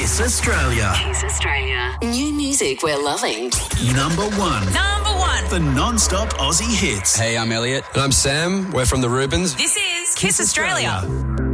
Kiss Australia. Kiss Australia. New music we're loving. Number one. The non-stop Aussie hits. Hey, I'm Elliot. And I'm Sam. We're from the Rubens. This is Kiss Australia.